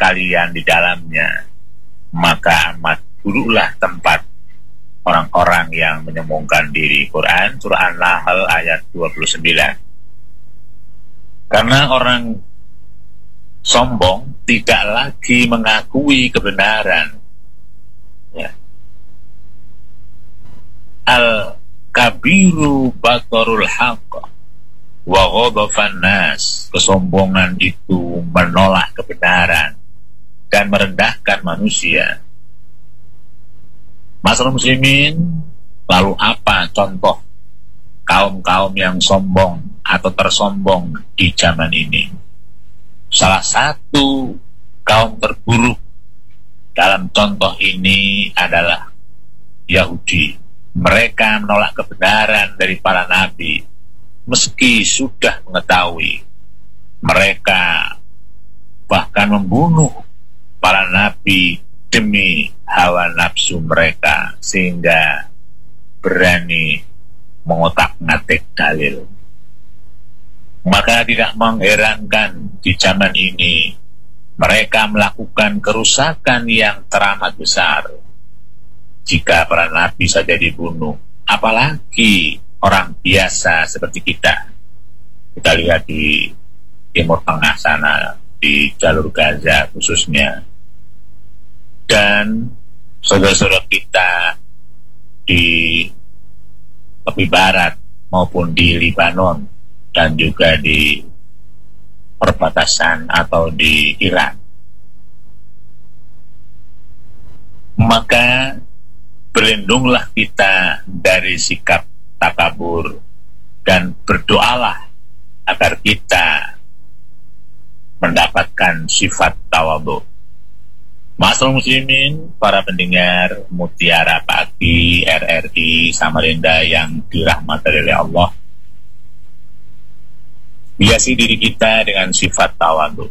kalian di dalamnya, maka amat buruklah tempat orang-orang yang menyombongkan diri. Quran surah An-Nahl ayat 29. Karena orang sombong tidak lagi mengakui kebenaran, ya. Al-kabiru batarul haqq wa ghadafan nas. Kesombongan itu menolak kebenaran dan merendahkan manusia. Masyarakat muslimin, lalu apa contoh kaum-kaum yang sombong atau tersombong di zaman ini? Salah satu kaum terburuk dalam contoh ini adalah Yahudi. Mereka menolak kebenaran dari para nabi meski sudah mengetahui. Mereka bahkan membunuh para nabi demi hawa nafsu mereka, sehingga berani mengotak-ngatik dalil. Maka tidak mengherankan di zaman ini mereka melakukan kerusakan yang teramat besar. Jika para nabi saja dibunuh, apalagi orang biasa seperti kita. Kita lihat di Timur Tengah sana, di jalur Gaza khususnya, dan saudara-saudara kita di tepi barat maupun di Lebanon dan juga di perbatasan atau di Iran. Maka berlindunglah kita dari sikap takabur dan berdoalah agar kita mendapatkan sifat tawadhu. Masyaallah muslimin, para pendengar Mutiara Pagi RRI Samarinda yang dirahmati oleh Allah, hiasi diri kita dengan sifat tawadhu.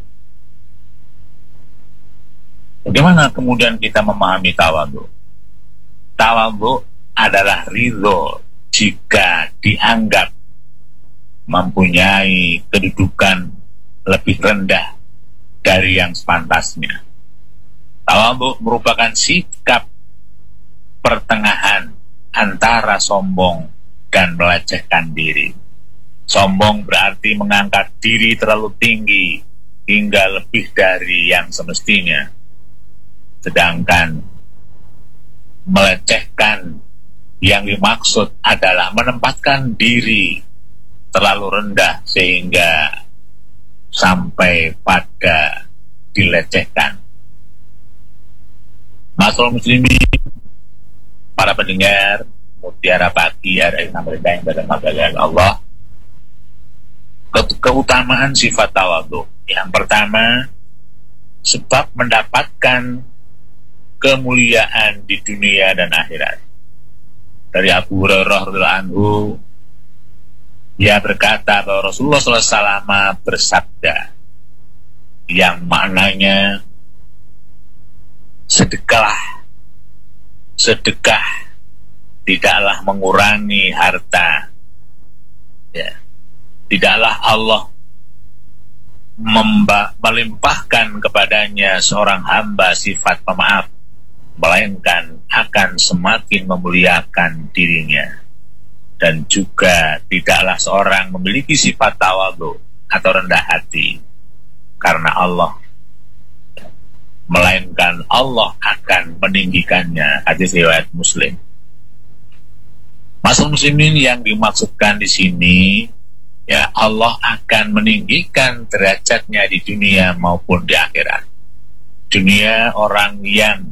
Bagaimana kemudian kita memahami tawadhu? Tawadhu adalah ridho jika dianggap mempunyai kedudukan lebih rendah dari yang sepantasnya. Tawadhu merupakan sikap pertengahan antara sombong dan melecehkan diri. Sombong berarti mengangkat diri terlalu tinggi hingga lebih dari yang semestinya. Sedangkan melecehkan yang dimaksud adalah menempatkan diri terlalu rendah sehingga sampai pada dilecehkan. Masyaallah muslimin, para pendengar Mutiara Pagi RRI Samarinda yang berhormat Allah, keutamaan sifat tawadhu. Yang pertama, sebab mendapatkan kemuliaan di dunia dan akhirat. Dari Abu Hurairah radhiyallahu anhu, ia berkata bahwa Rasulullah SAW bersabda yang maknanya, sedekah tidaklah mengurangi harta, ya. Tidaklah Allah melimpahkan kepadanya seorang hamba sifat pemaaf, melainkan akan semakin memuliakan dirinya. Dan juga tidaklah seorang memiliki sifat tawadhu atau rendah hati karena Allah, melainkan Allah akan meninggikannya. Hadis riwayat Muslim. Masyaallah muslimin, yang dimaksudkan di sini, ya, Allah akan meninggikan derajatnya di dunia maupun di akhirat. Dunia, orang yang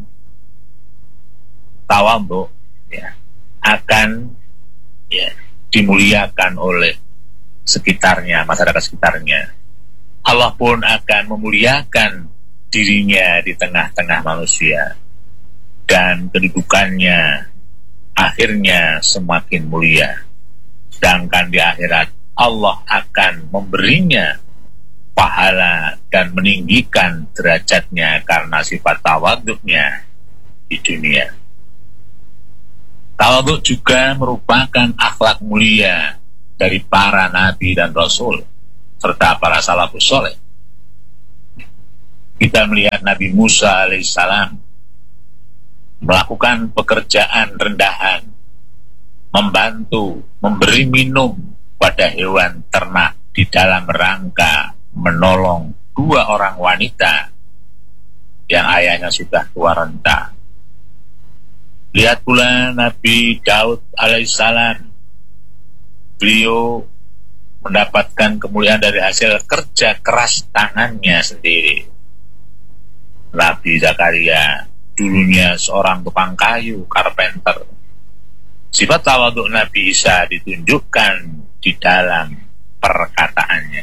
tawadhu, ya, akan, ya, dimuliakan oleh sekitarnya, masyarakat sekitarnya. Allah pun akan memuliakan dirinya di tengah-tengah manusia, dan kedudukannya akhirnya semakin mulia. Sedangkan di akhirat Allah akan memberinya pahala dan meninggikan derajatnya karena sifat tawadhunya di dunia. Tawadhu juga merupakan akhlak mulia dari para nabi dan rasul serta para salafus saleh. Kita melihat Nabi Musa alaihissalam melakukan pekerjaan rendahan, membantu, memberi minum pada hewan ternak di dalam rangka menolong 2 orang wanita yang ayahnya sudah tua renta. Lihat pula Nabi Daud alaihissalam, beliau mendapatkan kemuliaan dari hasil kerja keras tangannya sendiri. Nabi Zakaria dulunya seorang tukang kayu, carpenter. Sifat tawadhu Nabi Isa ditunjukkan di dalam perkataannya.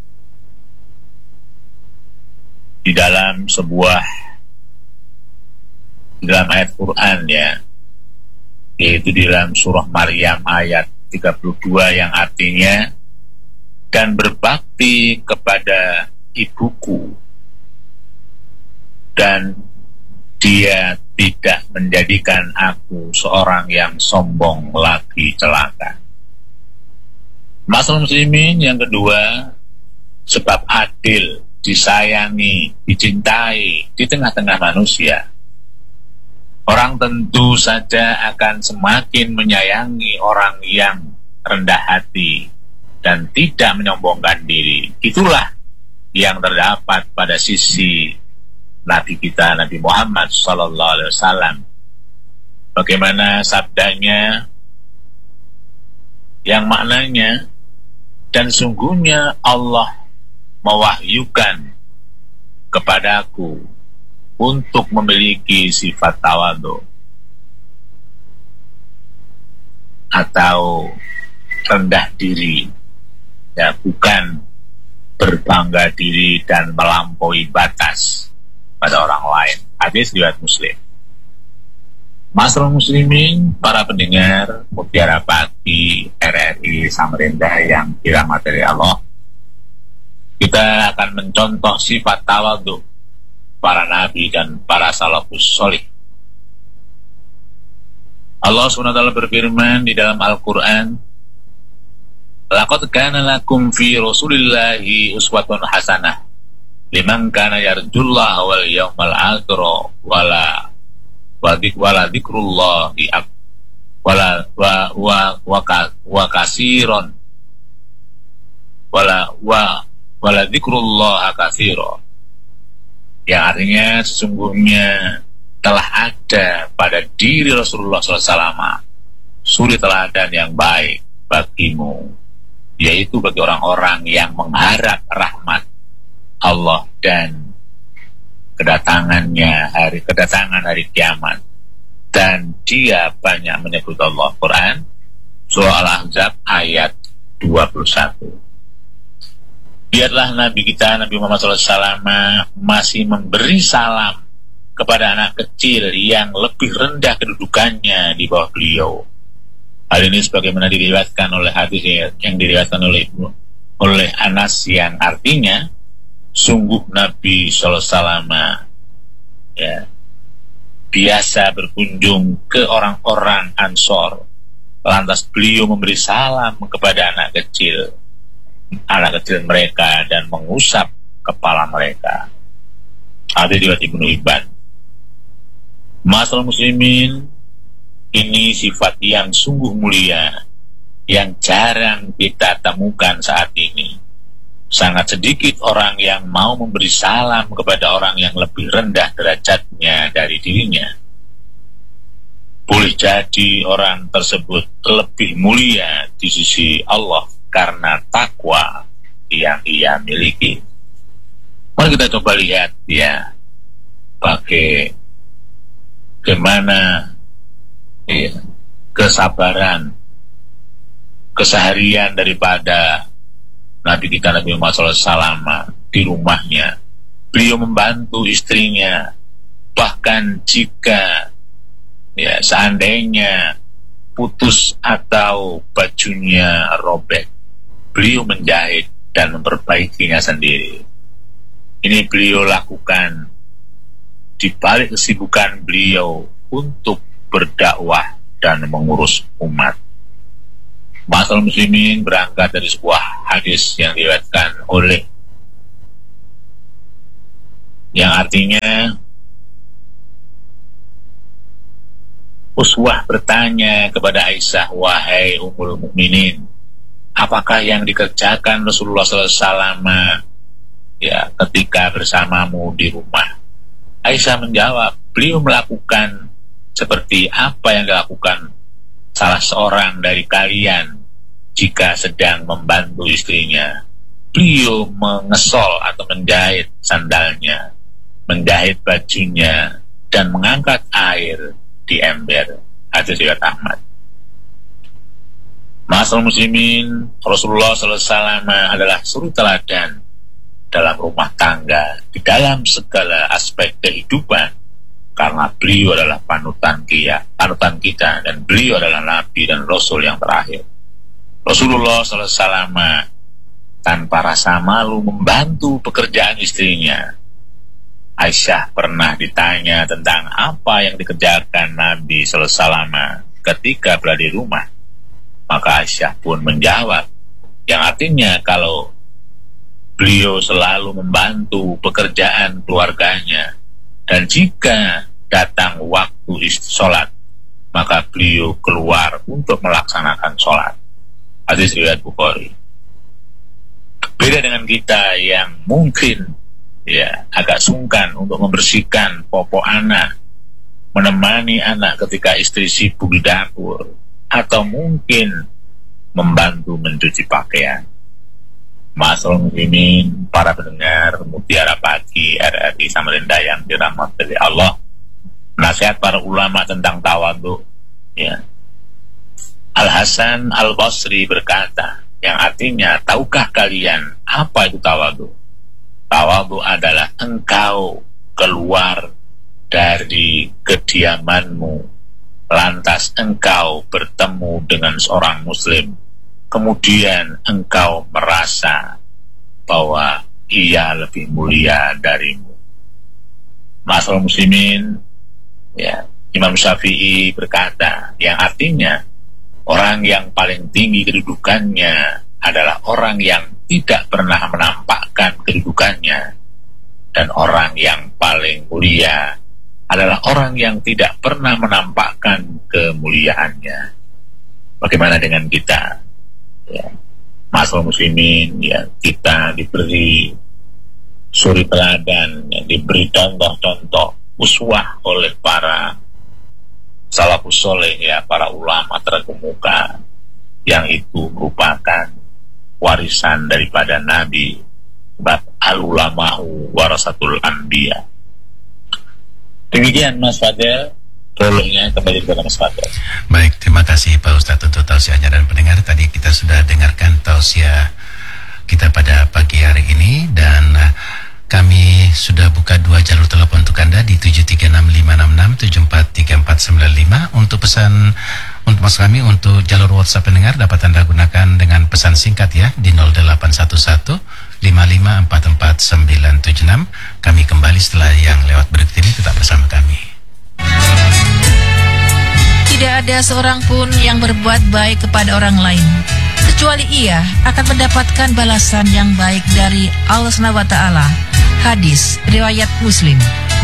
Di dalam ayat Quran ya, yaitu di dalam surah Maryam ayat 32 yang artinya, dan berbakti kepada ibuku, dan dia tidak menjadikan aku seorang yang sombong lagi celaka. Masalah muslimin yang kedua, sebab adil, disayangi, dicintai di tengah-tengah manusia, orang tentu saja akan semakin menyayangi orang yang rendah hati dan tidak menyombongkan diri. Itulah yang terdapat pada sisi Nabi kita, Nabi Muhammad sallallahu alaihi wasallam. Bagaimana sabdanya yang maknanya, dan sungguhnya Allah mewahyukan kepadaku untuk memiliki sifat tawadhu atau rendah diri, ya, bukan berbangga diri dan melampaui batas pada orang lain. Hadis riwayat Muslim. Masyaallah muslimin, para pendengar Mutiara Pagi RRI Samarinda yang dirahmati Allah, kita akan mencontoh sifat tawadhu para nabi dan para salafus sholih. Allah SWT berfirman di dalam Al-Quran, laqad kana lakum fi rasulillahi uswatun hasanah liman kana yarjullaha wal yawmal akhir wala dzikrullahi kasiron wala dzikrullaha katsira, yang artinya sesungguhnya telah ada pada diri Rasulullah SAW suri teladan yang baik bagimu, yaitu bagi orang-orang yang mengharap rahmat Allah dan kedatangan hari kiamat, dan dia banyak menyebut Allah. Quran surah Al-Ahzab ayat 21. Biarlah Nabi kita, Nabi Muhammad SAW, masih memberi salam kepada anak kecil yang lebih rendah kedudukannya di bawah beliau. Hal ini sebagaimana diriwayatkan oleh hadis yang diriwayatkan oleh Anas, yang artinya sungguh Nabi SAW ya, biasa berkunjung ke orang-orang Ansor, lantas beliau memberi salam kepada anak kecil mereka dan mengusap kepala mereka. Hadis riwayat Ibnu Hibban. Masalah muslimin, ini sifat yang sungguh mulia yang jarang kita temukan saat ini. Sangat sedikit orang yang mau memberi salam kepada orang yang lebih rendah derajatnya dari dirinya. Boleh jadi orang tersebut lebih mulia di sisi Allah karena takwa yang ia miliki. Mari kita coba lihat ya, bagaimana ya, kesabaran, keseharian daripada Nabi kita Nabi Muhammad SAW di rumahnya. Beliau membantu istrinya, bahkan jika ya seandainya putus atau bajunya robek, beliau menjahit dan memperbaikinya sendiri. Ini beliau lakukan di balik kesibukan beliau untuk berdakwah dan mengurus umat. Masalah muslimin berangkat dari sebuah hadis yang diriwayatkan oleh yang artinya Uswah bertanya kepada Aisyah, wahai Ummul Mukminin, apakah yang dikerjakan Rasulullah SAW ya ketika bersamamu di rumah? Aisyah menjawab, beliau melakukan seperti apa yang dilakukan salah seorang dari kalian jika sedang membantu istrinya. Beliau mengesol atau menjahit sandalnya, menjahit bajunya, dan mengangkat air di ember. Hadis riwayat Ahmad. Ma'asyiral muslimin, Rasulullah SAW adalah suri teladan dalam rumah tangga, di dalam segala aspek kehidupan, karena beliau adalah panutan kita, dan beliau adalah Nabi dan Rasul yang terakhir. Rasulullah SAW tanpa rasa malu membantu pekerjaan istrinya. Aisyah pernah ditanya tentang apa yang dikerjakan Nabi SAW ketika berada di rumah. Maka Aisyah pun menjawab, yang artinya kalau beliau selalu membantu pekerjaan keluarganya, dan jika datang waktu sholat, maka beliau keluar untuk melaksanakan sholat. Hadis riwayat Bukhari. Beda dengan kita yang mungkin agak sungkan untuk membersihkan popok anak, menemani anak ketika istri sibuk di dapur, atau mungkin membantu mencuci pakaian. Ma'asyiral muslimin, para pendengar Mutiara Pagi RRI Samarinda yang dirahmati Allah, nasihat para ulama tentang tawadhu. Al-Hasan Al-Basri berkata, yang artinya, tahukah kalian apa itu tawadhu? Tawadhu adalah engkau keluar dari kediamanmu, lantas engkau bertemu dengan seorang muslim, kemudian engkau merasa bahwa ia lebih mulia darimu. Ma'asyiral muslimin, Imam Syafi'i berkata, yang artinya orang yang paling tinggi kedudukannya adalah orang yang tidak pernah menampakkan kedudukannya, dan orang yang paling mulia adalah orang yang tidak pernah menampakkan kemuliaannya. Bagaimana dengan kita? Ma'asyiral muslimin, kita diberi suri teladan, diberi contoh-contoh uswah oleh para salafus soleh, para ulama terkemuka, yang itu merupakan warisan daripada Nabi, sebab al-ulama'u warasatul anbiya. Demikian Mas Fadel, tolongnya kembali kepada Mas Fadel. Baik, terima kasih Pak Ustadz untuk tausiahnya, dan pendengar, tadi kita sudah dengarkan tausiah kita pada pagi hari ini, dan kami sudah buka 2 jalur telepon untuk Anda di 736-566-743495 untuk pesan untuk mas kami. Untuk jalur WhatsApp pendengar dapat Anda gunakan dengan pesan singkat di 0811-5544976. Kami kembali setelah yang lewat berikut ini, tetap bersama kami. Tidak ada seorang pun yang berbuat baik kepada orang lain kecuali ia akan mendapatkan balasan yang baik dari Allah SWT. Hadis riwayat Muslim.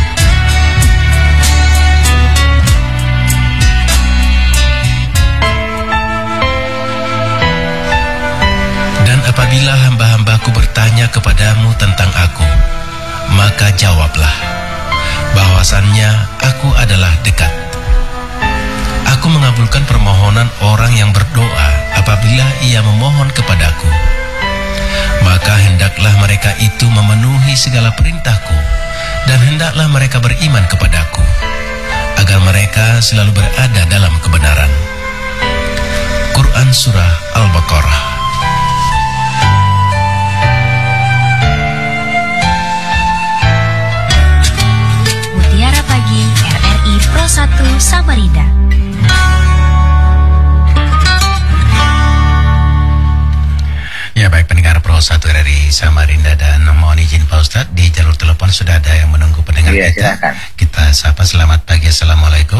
Dan apabila hamba-hambaku bertanya kepadamu tentang aku, maka jawablah bahwasannya aku adalah dekat. Aku mengabulkan permohonan orang yang berdoa apabila ia memohon kepadaku. Maka hendaklah mereka itu memenuhi segala perintahku, dan hendaklah mereka beriman kepadaku, agar mereka selalu berada dalam kebenaran. Quran Surah Al-Baqarah. Mutiara Pagi RRI Pro 1 Samarinda. Ya, baik pendengar Pro 1 RRI Samarinda, dan mohon izin Pak Ustadz, di jalur telepon sudah ada yang menunggu pendengar kita. Silakan. Kita sapa. Selamat pagi, Assalamualaikum.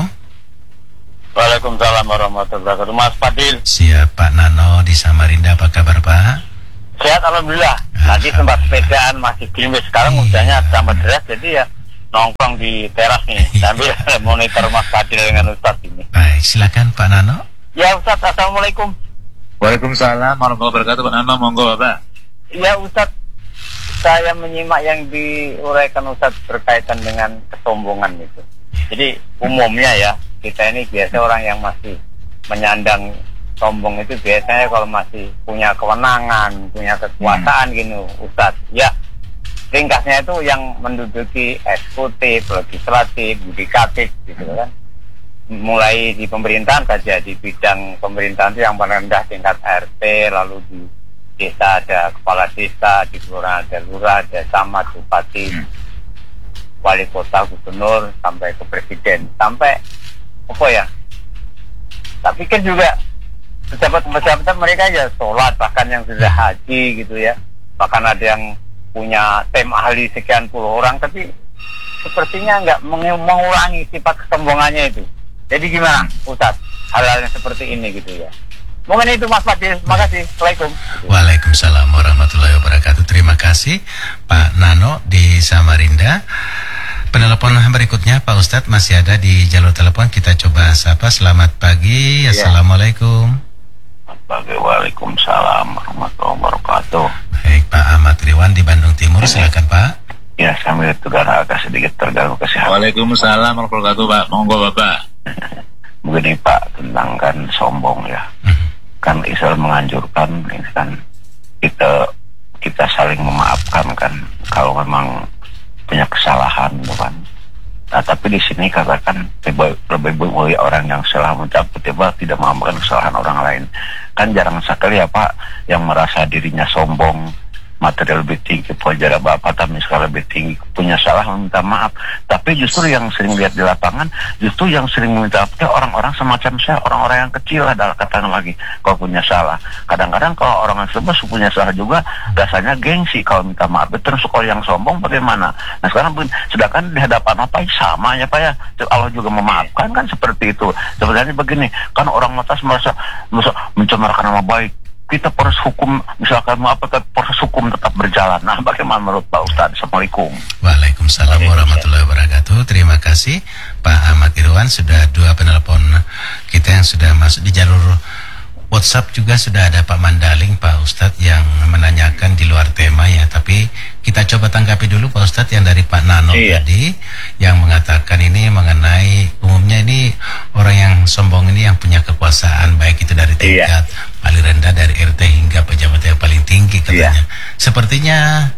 Waalaikumsalam warahmatullahi wabarakatuh. Mas Fadil. Siap, Pak Nano di Samarinda, apa kabar Pak? Sehat alhamdulillah. Tadi sempat sepedaan masih gerimis, sekarang hujannya tambah deras, jadi ya nongkrong di teras nih sambil monitor Mas Fadil dengan Ustadz ini. Baik, silakan Pak Nano. Ya Ustadz, assalamualaikum. Waalaikumsalam warahmatullahi wabarakatuh. Pak Nano, monggo Bapak. Ya Ustadz, saya menyimak yang diuraikan Ustadz berkaitan dengan kesombongan itu. Jadi umumnya ya, kita ini biasa orang yang masih menyandang sombong itu biasanya kalau masih punya kewenangan, punya kekuasaan gitu Ustadz. Ya, ringkasnya itu yang menduduki eksekutif, legislatif, yudikatif gitu kan. Mulai di pemerintahan saja, di bidang pemerintahan itu yang paling rendah tingkat RT, lalu di desa ada kepala desa, di kelurahan ada lurah, ada camat, bupati, wali kota, gubernur, sampai ke presiden, sampai apa ya? Tapi kan juga pejabat-pejabat mereka ya sholat, bahkan yang sudah haji gitu ya, bahkan ada yang punya tim ahli sekian puluh orang, tapi sepertinya nggak mengurangi sifat kesombongannya itu. Jadi gimana Ustadz hal-hal yang seperti ini gitu ya? Mungkin itu Mas Fadil, terima kasih. Assalamualaikum. Waalaikumsalam warahmatullahi wabarakatuh. Terima kasih Pak Nano di Samarinda. Penelpon berikutnya Pak Ustadz masih ada di jalur telepon, kita coba sapa. Selamat pagi, assalamualaikum. Pagi, waalaikumsalam warahmatullahi wabarakatuh. Baik, Pak Ahmad Riwan di Bandung Timur, silakan Pak. Ya, sambil tegara agak sedikit terganggu kesehatan. Waalaikumsalam warahmatullahi wabarakatuh Pak. Monggo Bapak. Begini Pak, tentang kan sombong ya. Kan Islam menganjurkan ini kan kita saling memaafkan kan kalau memang punya kesalahan gitu kan. Nah, tapi di sini katakan lebih baik orang yang salah mencampur tiba tidak memaafkan kesalahan orang lain. Kan jarang sekali ya Pak yang merasa dirinya sombong, material lebih tinggi, pelajaran bapak tapi sekarang lebih tinggi, punya salah meminta maaf. Tapi justru yang sering lihat di lapangan, justru yang sering meminta maaf orang-orang semacam saya, orang-orang yang kecil adalah katakan lagi kalau punya salah. Kadang-kadang kalau orang yang sebes punya salah juga, rasanya gengsi kalau minta maaf. Terus kalau yang sombong bagaimana? Nah sekarang sedangkan di hadapan apa sama ya Pak ya, Allah juga memaafkan kan seperti itu. Sebenarnya begini, kan orang atas merasa mencemarkan nama baik. Kita proses hukum, misalkan proses hukum tetap berjalan. Nah, bagaimana menurut Pak Ustadz? Assalamualaikum. Waalaikumsalam warahmatullahi wabarakatuh. Terima kasih Pak Ahmad Irwan. Sudah dua penelpon kita yang sudah masuk di jalur WhatsApp, juga sudah ada Pak Mandaling, Pak Ustadz yang menanyakan di luar tema ya. Tapi kita coba tanggapi dulu Pak Ustadz yang dari Pak Nano tadi, yang mengatakan ini mengenai umumnya ini orang yang sombong ini yang punya kekuasaan, baik itu dari tingkat paling rendah dari RT hingga pejabat yang paling tinggi katanya. Sepertinya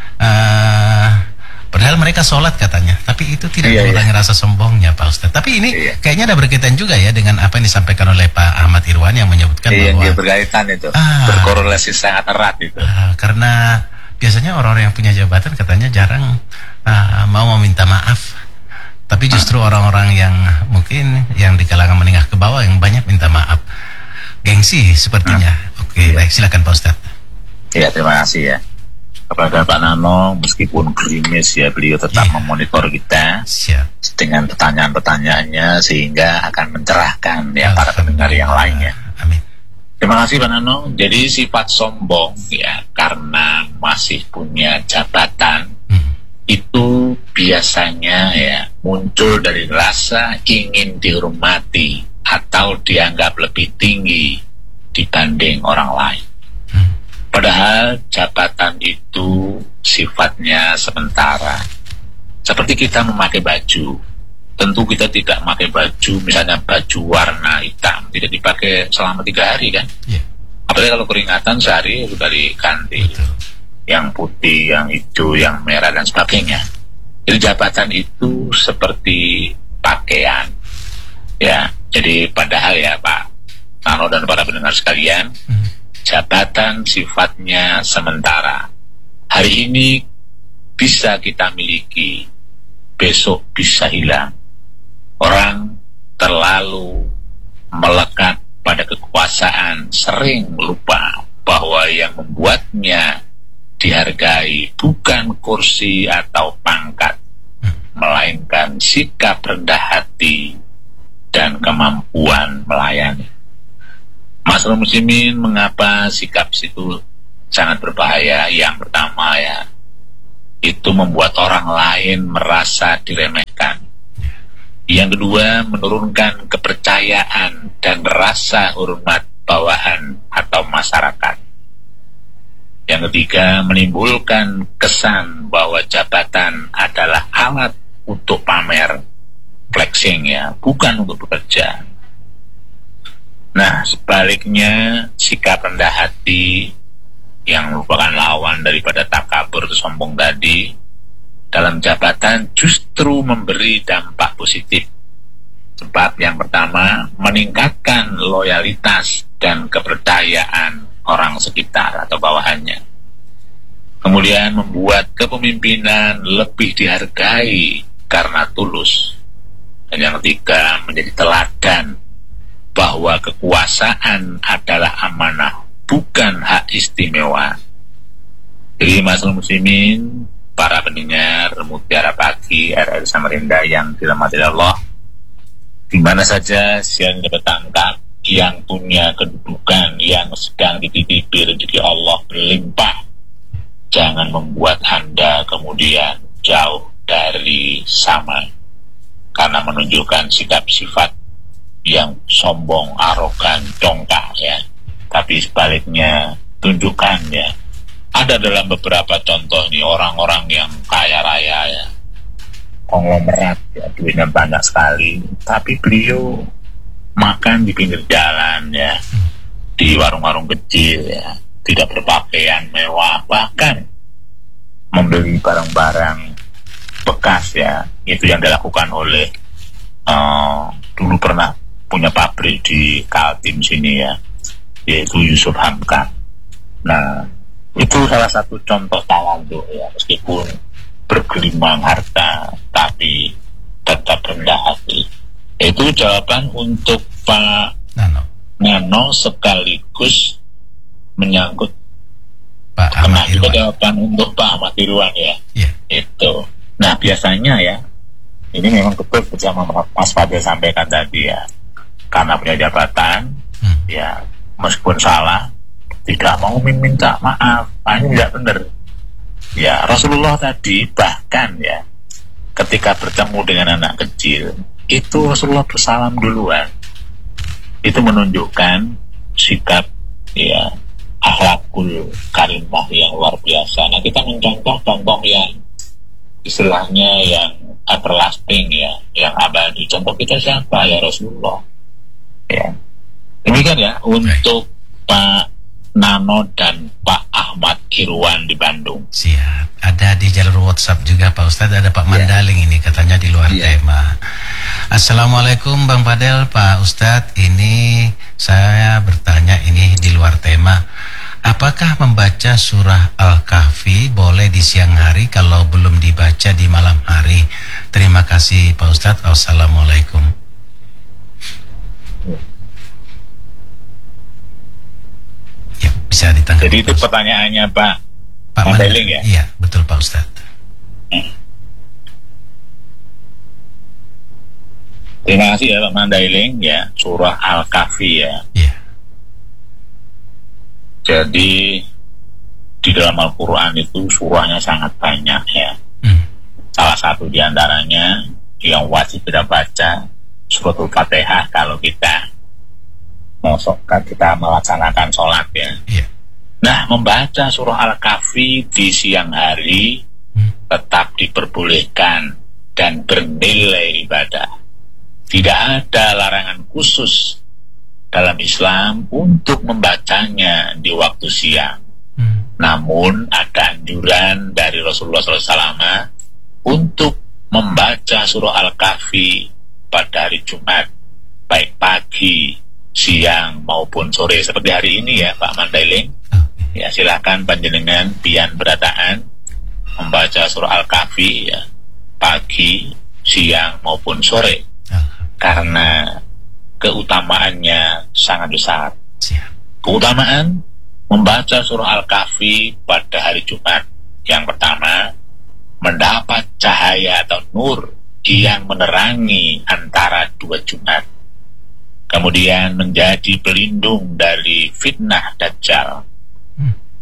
padahal mereka sholat katanya, tapi itu tidak mengurangi rasa sombongnya Pak Ustadz. Tapi ini kayaknya ada berkaitan juga ya dengan apa yang disampaikan oleh Pak Ahmad Irwan yang menyebutkan bahwa yang berkaitan itu berkorelasi sangat erat itu. Karena biasanya orang-orang yang punya jabatan katanya jarang mau meminta maaf, tapi justru orang-orang yang mungkin yang di kalangan menengah ke bawah yang banyak minta maaf. Gengsi sepertinya. Oke, baik, silakan Pak Ustadz. Iya, terima kasih ya kepada Pak Nano. Meskipun gerimis ya, beliau tetap memonitor kita dengan pertanyaan-pertanyaannya sehingga akan mencerahkan ya para pendengar yang lainnya. Amin. Terima kasih Pak Nano. Jadi sifat sombong ya karena masih punya jabatan itu biasanya ya muncul dari rasa ingin dihormati atau dianggap lebih tinggi dibanding orang lain. Padahal jabatan itu sifatnya sementara. Seperti kita memakai baju, tentu kita tidak memakai baju, misalnya baju warna hitam, tidak dipakai selama 3 hari kan? Apalagi kalau keringatan sehari sudah diganti. Yang putih, yang hijau, yang merah dan sebagainya. Jadi jabatan itu seperti pakaian. Ya, jadi padahal ya Pak Nano dan para pendengar sekalian, jabatan sifatnya sementara. Hari ini bisa kita miliki, besok bisa hilang. Orang terlalu melekat pada kekuasaan, sering lupa bahwa yang membuatnya dihargai bukan kursi atau pangkat, melainkan sikap rendah hati dan kemampuan melayani. Masyarakat muslimin, mengapa sikap itu sangat berbahaya. Yang pertama ya, itu membuat orang lain merasa diremehkan. Yang kedua, menurunkan kepercayaan dan rasa hormat bawahan atau masyarakat. Yang ketiga, menimbulkan kesan bahwa jabatan adalah alat untuk pamer, flexing ya, bukan untuk bekerja. Nah, sebaliknya, sikap rendah hati yang merupakan lawan daripada takabur atau sombong tadi dalam jabatan justru memberi dampak positif. Sebab yang pertama, meningkatkan loyalitas dan kepercayaan orang sekitar atau bawahannya. Kemudian membuat kepemimpinan lebih dihargai karena tulus. Dan yang ketiga, menjadi teladan bahwa kekuasaan adalah amanah, bukan hak istimewa. Jadi masalah muslimin, para pendengar Mutiara Pagi RRI Samarinda yang dirahmati Allah, di mana saja siang dapat tangkap, yang punya kedudukan, yang sedang dititipi rezeki Allah berlimpah, jangan membuat Anda kemudian jauh dari sama, karena menunjukkan sikap sifat yang sombong, arogan, dongkak ya. Tapi sebaliknya tunjukkan ya. Ada dalam beberapa contoh nih orang-orang yang kaya raya ya, konglomerat ya, duitnya banyak sekali, tapi beliau makan di pinggir jalan ya, di warung-warung kecil ya, tidak berpakaian mewah, bahkan membeli barang-barang bekas ya. Itu yang dilakukan oleh dulu pernah punya pabrik di Kaltim sini ya, yaitu Yusuf Hamka. Nah, itu salah satu contoh tawadhu ya, meskipun bergelimang harta tapi tetap rendah hati. Itu jawaban untuk Pak Nano sekaligus menyangkut Pak Ahmad itu Irwan. jawaban untuk Pak Ahmad Irwan ya. Yeah. Itu. Nah, biasanya ya, ini memang betul bersama Mas Fadil sampaikan tadi ya, karena punya jabatan ya, meskipun salah tidak mau minta maaf, ini tidak benar ya. Rasulullah tadi bahkan ya, ketika bertemu dengan anak kecil itu Rasulullah bersalam duluan. Itu menunjukkan sikap ya, akhlakul karimah yang luar biasa. Nah, kita mencontoh contoh yang istilahnya yang everlasting ya, yang abadi. Contoh kita siapa? Ya Rasulullah ya. Demikian ya untuk Pak Nano dan Pak Ahmad Irwan di Bandung. Siap. Ada di jalur WhatsApp juga Pak Ustadz, ada Pak Mandaling ini katanya di luar tema. Assalamualaikum Bang Fadel, Pak Ustadz, ini saya bertanya ini di luar tema. Apakah membaca surah Al-Kahfi boleh di siang hari kalau belum dibaca di malam hari? Terima kasih Pak Ustadz. Assalamualaikum. Ya, bisa ditanggapi. Jadi itu pertanyaannya Pak Mandaling ya? Iya, betul Pak Ustadz. Terima kasih ya Pak Mandaling ya, surah Al-Kahfi ya. Iya. Jadi di dalam Al-Quran itu surahnya sangat banyak ya. Salah satu di antaranya yang wajib kita baca suratul Fatihah kalau kita melaksanakan sholat ya. Iya. Nah, membaca surah Al-Kahfi di siang hari tetap diperbolehkan dan bernilai ibadah. Tidak ada larangan khusus dalam Islam untuk membacanya di waktu siang. Namun ada anjuran dari Rasulullah SAW untuk membaca surah Al-Kahfi pada hari Jumat, baik pagi, siang maupun sore, seperti hari ini ya Pak Mandailing. Ya, silakan panjenengan pian berataan membaca surah Al-Kahfi ya, pagi, siang maupun sore, karena keutamaannya sangat besar. Keutamaan membaca surah Al-Kahfi pada hari Jumat, yang pertama, mendapat cahaya atau nur yang menerangi antara dua Jumat. Kemudian menjadi pelindung dari fitnah Dajjal.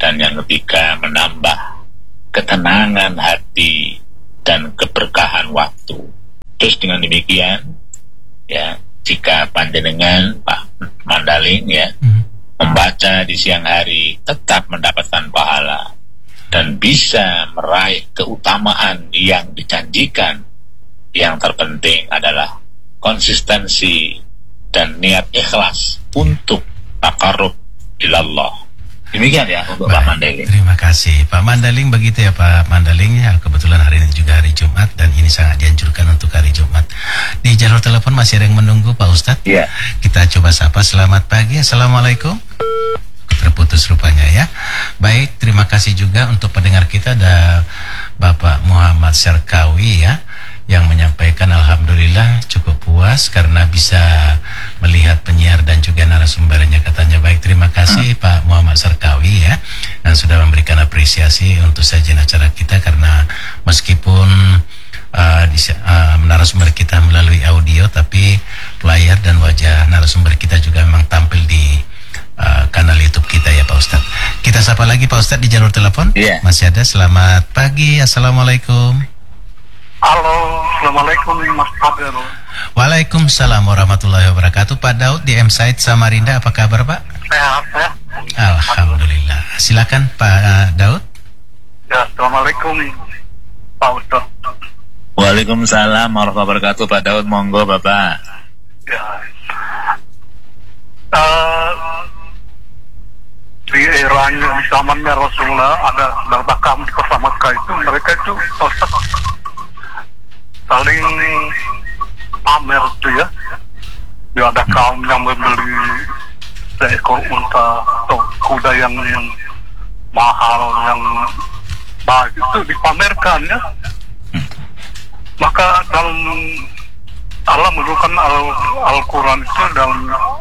Dan yang ketiga, menambah ketenangan hati dan keberkahan waktu. Terus dengan demikian, ya, jika panjenengan Pak Mandaling ya membaca di siang hari, tetap mendapatkan pahala dan bisa meraih keutamaan yang dijanjikan. Yang terpenting adalah konsistensi dan niat ikhlas untuk takarrub ilallah. Demikian ya untuk Pak Mandaling. Terima kasih Pak Mandaling. Begitu ya Pak Mandaling ya. Kebetulan hari ini juga hari Jumat dan ini sangat dianjurkan untuk hari Jumat. Di jalur telepon masih ada yang menunggu Pak Ustadz. Iya. Kita coba sapa. Selamat pagi. Assalamualaikum. Terputus rupanya ya. Baik, terima kasih juga untuk pendengar kita, ada Bapak Muhammad Serkawi ya, yang menyampaikan alhamdulillah cukup puas karena bisa melihat penyiar dan juga narasumbernya katanya. Baik, terima kasih Pak Muhammad Serkawi ya, dan sudah memberikan apresiasi untuk sajian acara kita, karena meskipun narasumber kita melalui audio, tapi layar dan wajah narasumber kita juga memang tampil di kanal YouTube kita ya Pak Ustadz. Kita sapa lagi Pak Ustadz di jalur telepon. Masih ada. Selamat pagi. Assalamualaikum. Halo, assalamualaikum Mas Fadil. Waalaikumsalam warahmatullahi wabarakatuh. Pak Daud di M-Site Samarinda, apa kabar Pak? Sehat ya. Alhamdulillah. Silakan Pak Daud. Ya, assalamualaikum Pak Ustadz. Waalaikumsalam warahmatullahi wabarakatuh. Pak Daud, monggo Bapak. Ya. Di eranya, di zamannya Rasulullah, ada beberapa kaum di kota Makkah itu, mereka itu saling pamer itu ya. Dia ada kaum yang membeli seekor unta atau kuda yang mahal, yang baik, itu dipamerkan ya. Maka dalam Allah menurunkan Al-Quran itu dalam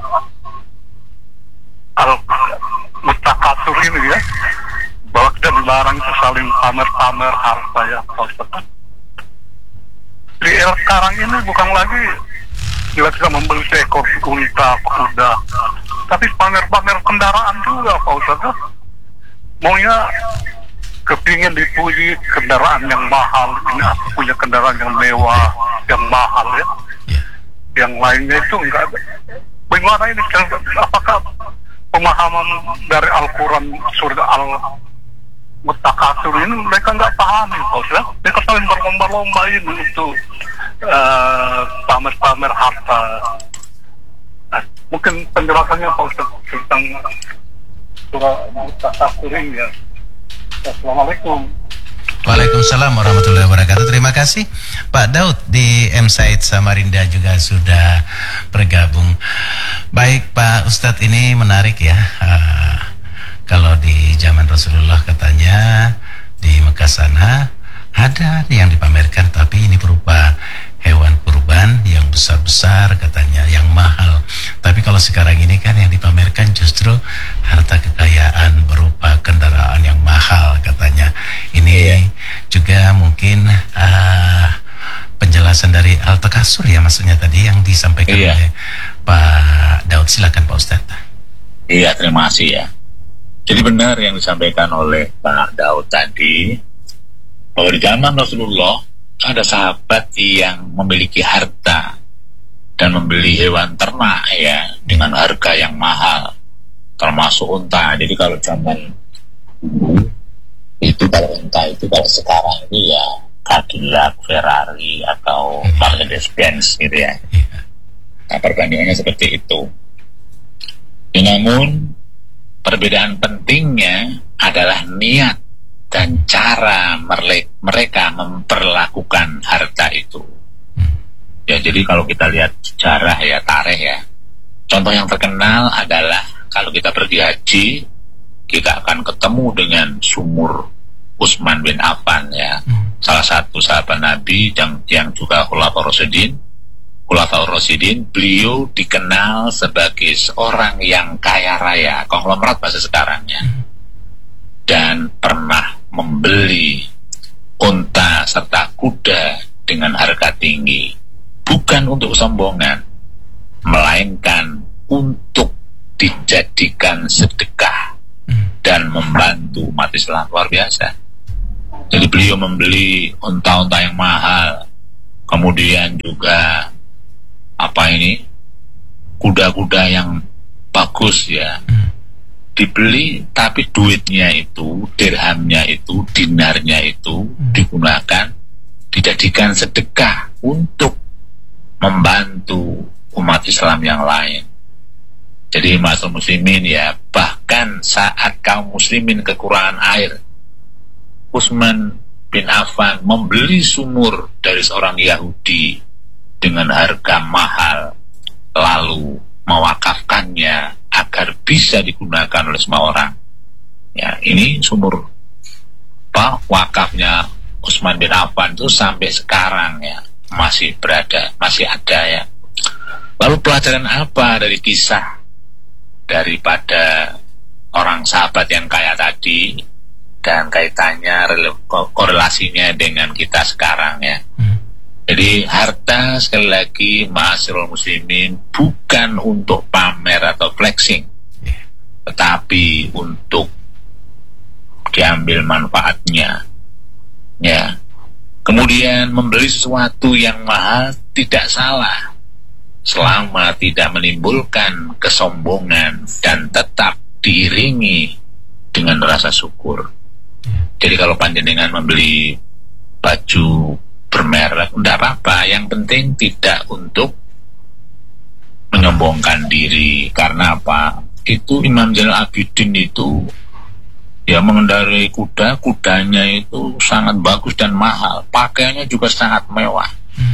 Al-Mutakatsir ini ya, bahwa kita dilarang itu saling pamer-pamer harta ya. Di era sekarang ini bukan lagi kita membeli seekor unta, kuda, tapi pamer-pamer kendaraan juga Pak Ustadz. Maunya kepingin dipuji kendaraan yang mahal, ini aku punya kendaraan yang mewah, yang mahal ya. Yang lainnya itu enggak ada. Bagaimana ini? Apakah pemahaman dari Al-Quran surga Al-Mutakatsir ini mereka nggak pahami Pak Ustadz? Mereka saling berlomba-lomba ini untuk pamer-pamer harta. Nah, mungkin penjelasannya Pak Ustadz tentang surah Al-Mutakatsir ini ya. Assalamualaikum. Waalaikumsalam warahmatullahi wabarakatuh. Terima kasih Pak Daud di M-Site Samarinda juga sudah bergabung. Baik Pak Ustadz, ini menarik ya. Kalau di zaman Rasulullah katanya di Mekah sana ada yang dipamerkan, tapi ini berupa hewan kurban yang besar-besar katanya, yang mahal. Tapi kalau sekarang ini kan yang dipamerkan justru harta kekayaan berupa kendaraan yang mahal katanya. Ini juga mungkin penjelasan dari Al-Takasur ya, maksudnya tadi yang disampaikan oleh Pak Daud. Silakan Pak Ustadz. Iya, terima kasih ya. Jadi benar yang disampaikan oleh Pak Daud tadi, bahwa di zaman Rasulullah ada sahabat yang memiliki harta dan membeli hewan ternak ya dengan harga yang mahal, termasuk unta. Jadi kalau zaman itu, kalau unta itu, kalau sekarang ini ya Cadillac, Ferrari atau Mercedes-Benz gitu ya. Nah, perbandingannya seperti itu. Namun perbedaan pentingnya adalah niat dan cara mereka memperlakukan harta itu. Ya, jadi kalau kita lihat sejarah ya, tarikh ya, contoh yang terkenal adalah kalau kita pergi haji, kita akan ketemu dengan sumur Utsman bin Affan ya, salah satu sahabat Nabi yang juga Khulafaur Rasyidin. Beliau dikenal sebagai seorang yang kaya raya, konglomerat bahasa sekarangnya, dan pernah membeli unta serta kuda dengan harga tinggi, bukan untuk sombongan, melainkan untuk dijadikan sedekah dan membantu umat Islam luar biasa. Jadi beliau membeli unta-unta yang mahal, kemudian juga kuda-kuda yang bagus ya, dibeli, tapi duitnya itu, dirhamnya itu, dinarnya itu digunakan, dijadikan sedekah untuk membantu umat Islam yang lain. Jadi ma'asyiral muslimin ya, bahkan saat kaum muslimin kekurangan air, Utsman bin Affan membeli sumur dari seorang Yahudi dengan harga mahal, lalu mewakafkannya agar bisa digunakan oleh semua orang. Ya, ini sumur wakafnya Utsman bin Affan itu sampai sekarang ya masih ada ya. Lalu pelajaran apa dari kisah daripada orang sahabat yang kaya tadi dan kaitannya korelasinya dengan kita sekarang ya? Jadi harta, sekali lagi ma'asyiral muslimin, bukan untuk pamer atau flexing, tetapi untuk diambil manfaatnya ya. Kemudian membeli sesuatu yang mahal tidak salah selama tidak menimbulkan kesombongan dan tetap diiringi dengan rasa syukur. Jadi kalau panjenengan membeli baju bermerek, tidak apa-apa, yang penting tidak untuk menyombongkan diri. Karena apa? Itu Imam Zainal Abidin itu ya mengendarai kudanya itu sangat bagus dan mahal, pakaiannya juga sangat mewah.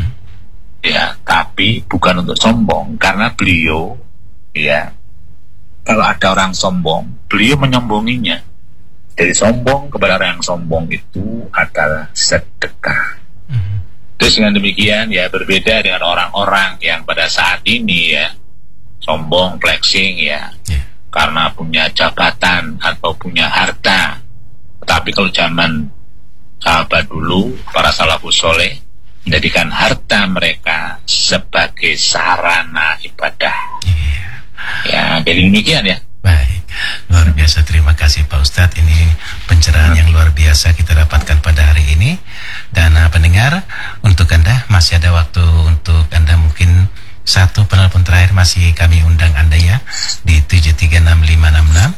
Ya, tapi bukan untuk sombong, karena beliau ya, kalau ada orang sombong, beliau menyombonginya. Dari sombong kepada orang yang sombong itu adalah sedekah. Terus dengan demikian ya, berbeda dengan orang-orang yang pada saat ini ya sombong, flexing ya, karena punya jabatan atau punya harta. Tetapi kalau zaman sahabat dulu, para salafus soleh menjadikan harta mereka sebagai sarana ibadah. Ya, jadi demikian ya. Baik, luar biasa, terima kasih Pak Ustadz. Ini pencerahan yang luar biasa kita dapatkan pada hari ini. Dan pendengar, untuk Anda masih ada waktu untuk Anda mungkin satu penelpon terakhir masih kami undang Anda ya di 736566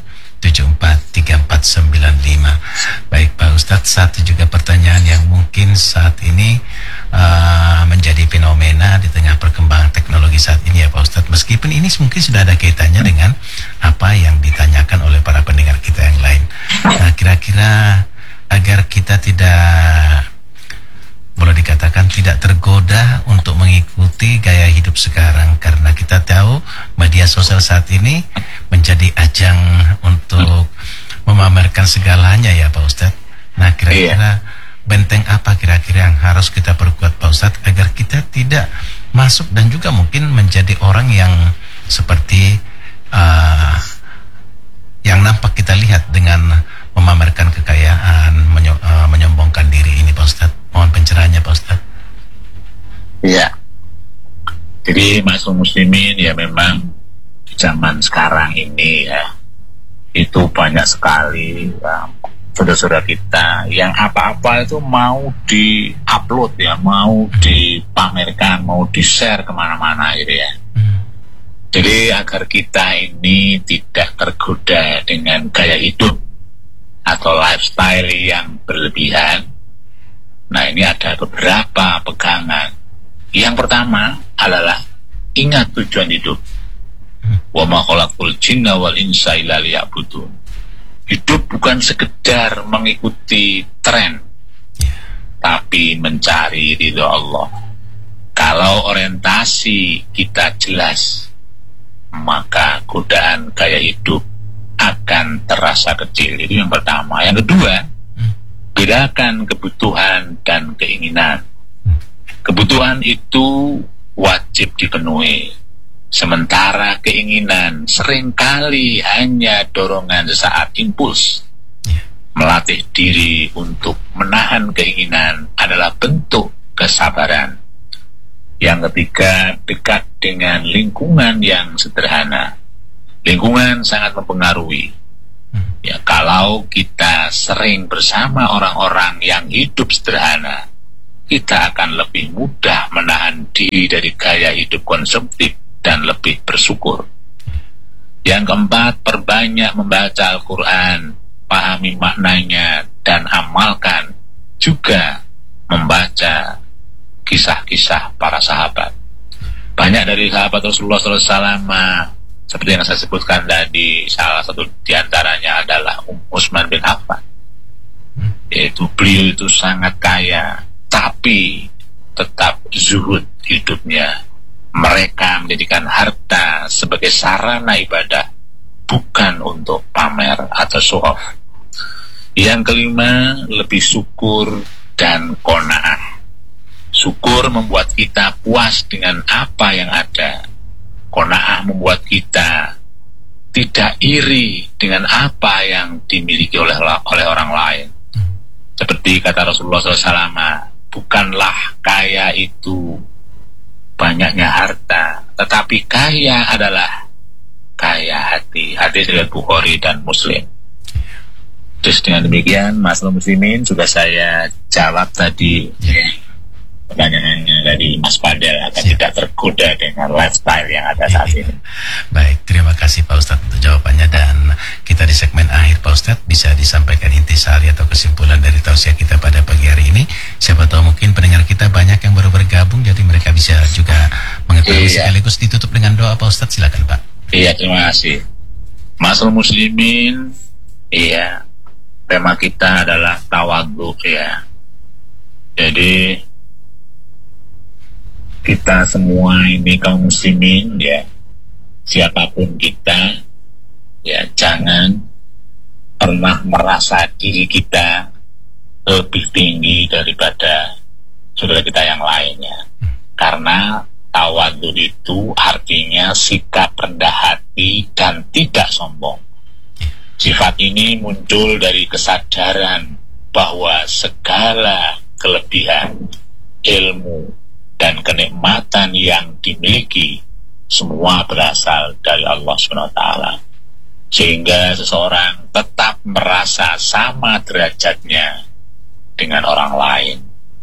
743495. Baik Pak Ustadz, satu juga pertanyaan yang mungkin saat ini menjadi fenomena di tengah perkembangan teknologi saat ini ya Pak Ustadz. Meskipun ini mungkin sudah ada kaitannya dengan apa yang ditanyakan oleh para pendengar kita yang lain. Nah, kira-kira agar kita tidak, boleh dikatakan tidak tergoda untuk mengikuti gaya hidup sekarang, karena kita tahu media sosial saat ini menjadi ajang untuk memamerkan segalanya ya Pak Ustadz. Nah, kira-kira benteng apa kira-kira yang harus kita perkuat Pak Ustadz agar kita tidak masuk dan juga mungkin menjadi orang yang seperti yang nampak kita lihat dengan memamerkan kekayaan, menyombongkan diri ini Pak Ustadz. Mohon pencerahannya Pak Ustadz. Iya. Jadi ma'asyiral muslimin ya, memang zaman sekarang ini ya itu banyak sekali saudara-saudara kita yang apa-apa itu mau di-upload ya, mau dipamerkan, mau di-share kemana-mana gitu ya. Jadi agar kita ini tidak tergoda dengan gaya hidup atau lifestyle yang berlebihan. Nah, ini ada beberapa pegangan. Yang pertama adalah ingat tujuan hidup. Wa ma khalaqul jinna wal insa illa liya'budun. Hidup bukan sekedar mengikuti tren, tapi mencari ridho Allah. Kalau orientasi kita jelas, maka godaan gaya hidup akan terasa kecil. Itu yang pertama. Yang kedua, bedakan kebutuhan dan keinginan. Kebutuhan itu wajib dipenuhi, sementara keinginan seringkali hanya dorongan sesaat, impuls. Melatih diri untuk menahan keinginan adalah bentuk kesabaran. Yang ketiga, dekat dengan lingkungan yang sederhana. Lingkungan sangat mempengaruhi. Ya, kalau kita sering bersama orang-orang yang hidup sederhana, kita akan lebih mudah menahan diri dari gaya hidup konsumtif dan lebih bersyukur. Yang keempat, perbanyak membaca Al-Quran, pahami maknanya, dan amalkan. Juga membaca kisah-kisah para sahabat. Banyak dari sahabat Rasulullah SAW, seperti yang saya sebutkan tadi, salah satu diantaranya adalah Utsman bin Affan. Yaitu beliau itu sangat kaya, tapi tetap zuhud hidupnya. Mereka menjadikan harta sebagai sarana ibadah, bukan untuk pamer atau show off. Yang kelima, lebih syukur dan qanaah. Syukur membuat kita puas dengan apa yang ada. Qanaah membuat kita tidak iri dengan apa yang dimiliki oleh orang lain. Seperti kata Rasulullah SAW, bukanlah kaya itu banyaknya harta, tetapi kaya adalah kaya hati. Hadis riwayat Bukhari dan Muslim. Terus dengan demikian, Mas Muslimin, juga saya jawab tadi pertanyaannya dari Mas Fadel agar tidak tergoda dengan lifestyle yang ada saat ini. Baik, terima kasih Pak Ustadz untuk jawabannya, dan kita di segmen akhir Pak Ustadz bisa disampaikan intisari atau kesimpulan dari tausiah kita pada pagi hari ini. Siapa tahu mungkin pendengar kita banyak yang baru bergabung, jadi mereka bisa juga mengetahui sekaligus ditutup dengan doa Pak Ustadz. Silakan Pak. Iya, terima kasih Mas Muslimin. Iya, tema kita adalah tawadhu ya. Jadi kita semua ini kaum muslimin ya, siapapun kita ya, jangan pernah merasa diri kita lebih tinggi daripada saudara kita yang lainnya. Karena tawadhu itu artinya sikap rendah hati dan tidak sombong. Sifat ini muncul dari kesadaran bahwa segala kelebihan, ilmu, dan kenikmatan yang dimiliki semua berasal dari Allah SWT. Sehingga seseorang tetap merasa sama derajatnya dengan orang lain.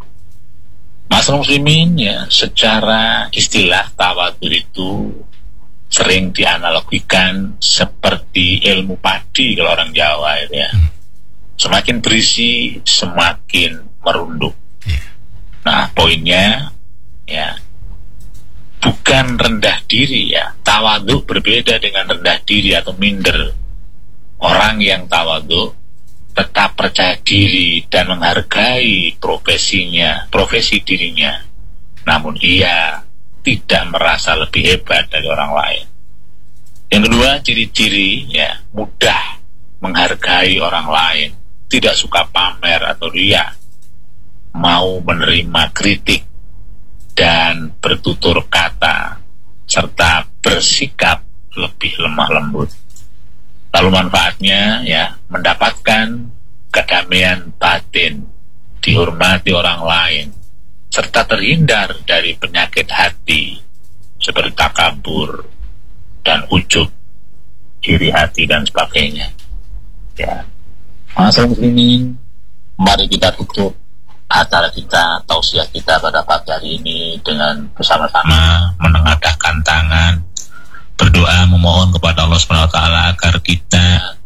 Mas Muslimin ya, secara istilah tawadhu itu sering dianalogikan seperti ilmu padi kalau orang Jawa itu ya. Semakin berisi, semakin merunduk. Nah, poinnya ya, bukan rendah diri ya. Tawadhu berbeda dengan rendah diri atau minder. Orang yang tawadhu tetap percaya diri dan menghargai profesi dirinya. Namun ia tidak merasa lebih hebat dari orang lain. Yang kedua, ciri-ciri ya, mudah menghargai orang lain, tidak suka pamer atau riya, mau menerima kritik dan bertutur kata, serta bersikap lebih lemah lembut. Lalu manfaatnya ya, mendapatkan kedamaian batin, dihormati orang lain, serta terhindar dari penyakit hati seperti takabur dan ujub, iri hati dan sebagainya. Ya, Mas Muslimin, mari kita tutup acara kita, tausiah kita pada pagi hari ini dengan bersama-sama menengadahkan tangan, berdoa memohon kepada Allah SWT agar kita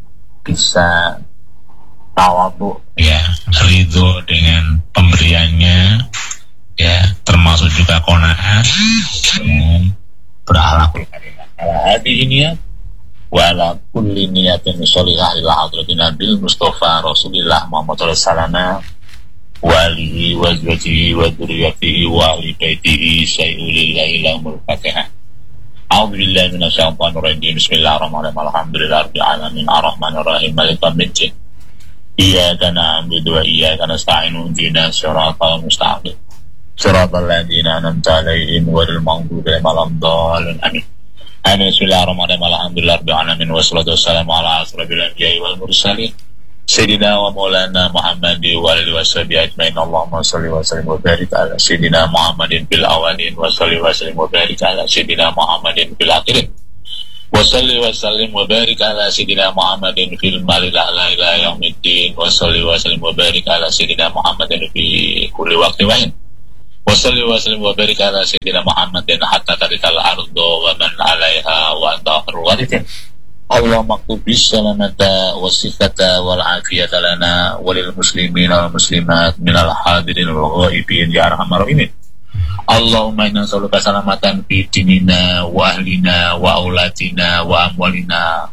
bisa tawadhu ya, ridho dengan pemberiannya ya, termasuk juga qanaah dan berakhlakul karimah. Hadi ini ya, wala kulli niyatin sholihah ila hadratin Nabil Mustafa Rasulillah Muhammad sallallahu walihi wa zawjihi wa dzurriyyatihi wa ahli baitihi sayyidil lahumul fatihah. A'udzu billahi minasyaitonir rajim. Bismillahirrahmanirrahim. Alhamdulillahirabbil alamin arrahmanir rahim maliki yaumiddin. Iyyaka na'budu wa iyyaka nasta'in ihdinas siratal mustaqim. Siratal ladzina an'amta 'alaihim ghairil maghdubi 'alaihim waladdallin. Amin. Bismillahirrahmanirrahim. Alhamdulillahirabbil alamin wassalatu wassalamu ala asyrofil anbiya'i wal mursalin. Sayyidina wa maulana Muhammadin wa alihi washabihi ajmain. Allahumma shalli wa sallim wa barik ala Sayyidina Muhammadin bil awalin wa shalli wa sallim wa barik ala Sayyidina Muhammadin bil akhirin. wa salli wa sallim wa barik ala sayyidina Muhammadin fil malil a'la ila yaumiddin wa salli wa sallim wa barik ala sayyidina Muhammadin fi kulli waqtin wa hin wa salli wa sallim wa barik ala sayyidina Muhammadin hatta tarikal ardu wa man 'alaiha wa anta khairul warithin. Allahumma aktub bis-salamata was-sihhata wal 'afiyata lana wa lil muslimina wal muslimat minal hadirin wal ghaibin ya arhamar rahimin. Allahumma inna nas'aluka salamatan fi dinina wa ahlina wa aulatina wa amwalina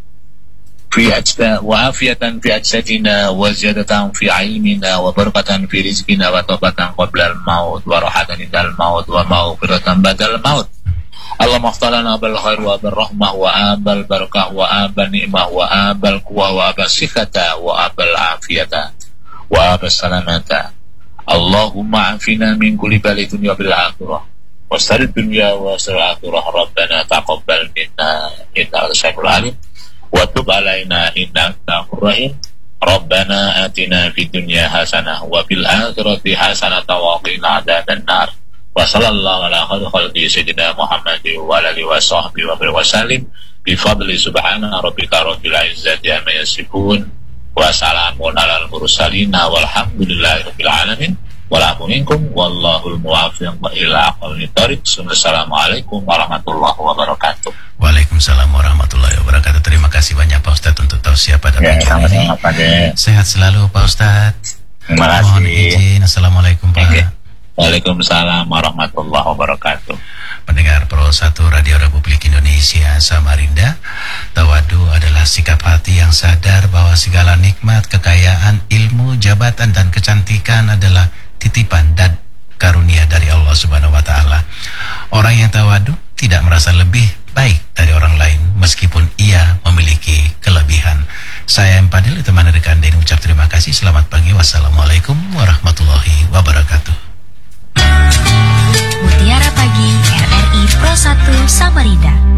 fi ajsa wa afiyatan fi ajsadina wa ziyadatan fi ilmina wa barakatan fi rizqina wa taubatan qabla al-maut wa rahatan indal maut wa maghfiratan badal maut. Allahumma aftalana bil khair wa bil rahmah wa abal barakah wa abal ni'mah wa abal quwwah wa abal sikhata wa abal afiyata wa abal salamata. Allahumma afina min kulli balai dunya bil akhirah wa sarid dunya wa sarid akhirah. Rabbana taqabbal minna innaka samiul alim wa tub alaina innaka rahim. Rabbana atina fid dunya hasanah wa fil akhirati hasanah wa qina adzaban nar. Wa sallallahu ala khalqi sayyidina Muhammadin wa alihi wa sahbihi wa sallim bi fadli subhana rabbika rabbil izzati amma yasifun wa salamun alal mursalin walhamdulillahi rabbil alamin. Walakum minkum wallahul muwaffiq ila aqwamit thoriq. Assalamualaikum warahmatullahi wabarakatuh. Waalaikumsalam warahmatullahi wabarakatuh. Terima kasih banyak Pak Ustadz untuk tausiah pada pagi ini. Sehat selalu Pak Ustadz. Terima kasih. Mohon izin. Assalamualaikum Pak. Waalaikumsalam warahmatullahi wabarakatuh. Pendengar Pro 1 Radio Republik Indonesia Samarinda, tawadu adalah sikap hati yang sadar bahwa segala nikmat, kekayaan, ilmu, jabatan, dan kecantikan adalah titipan dan karunia dari Allah Subhanahu wa Ta'ala. Orang yang tawadu tidak merasa lebih baik dari orang lain meskipun ia memiliki kelebihan. Saya Empadil, teman rekan dan ucap terima kasih. Selamat pagi. Wassalamualaikum warahmatullahi wabarakatuh. Mutiara Pagi RRI Pro 1 Samarinda.